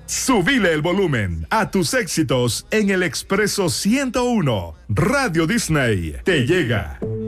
Subile el volumen a tus éxitos en el Expreso 101. Radio Disney te llega.